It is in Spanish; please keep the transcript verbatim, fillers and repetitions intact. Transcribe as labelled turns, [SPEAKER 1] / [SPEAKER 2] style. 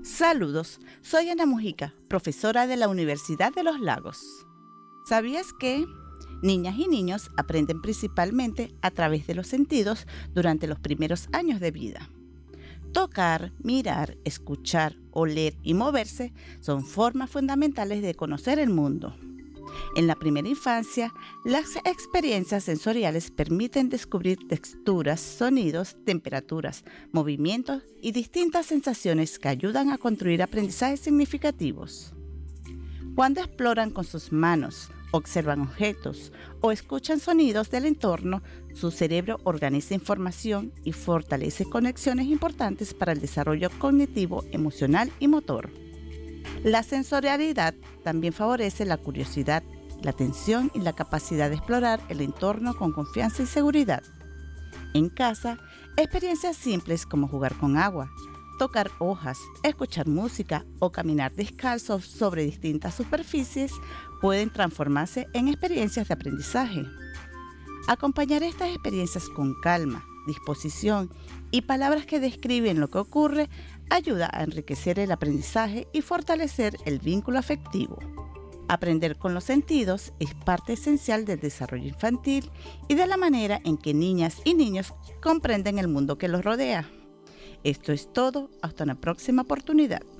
[SPEAKER 1] Saludos, soy Ana Mujica, profesora de la Universidad de los Lagos. ¿Sabías que niñas y niños aprenden principalmente a través de los sentidos durante los primeros años de vida? Tocar, mirar, escuchar, oler y moverse son formas fundamentales de conocer el mundo. En la primera infancia, las experiencias sensoriales permiten descubrir texturas, sonidos, temperaturas, movimientos y distintas sensaciones que ayudan a construir aprendizajes significativos. Cuando exploran con sus manos, observan objetos o escuchan sonidos del entorno, su cerebro organiza información y fortalece conexiones importantes para el desarrollo cognitivo, emocional y motor. La sensorialidad también favorece la curiosidad, la atención y la capacidad de explorar el entorno con confianza y seguridad. En casa, experiencias simples como jugar con agua, tocar hojas, escuchar música o caminar descalzos sobre distintas superficies pueden transformarse en experiencias de aprendizaje. Acompañar estas experiencias con calma, disposición y palabras que describen lo que ocurre ayuda a enriquecer el aprendizaje y fortalecer el vínculo afectivo. Aprender con los sentidos es parte esencial del desarrollo infantil y de la manera en que niñas y niños comprenden el mundo que los rodea. Esto es todo, hasta una próxima oportunidad.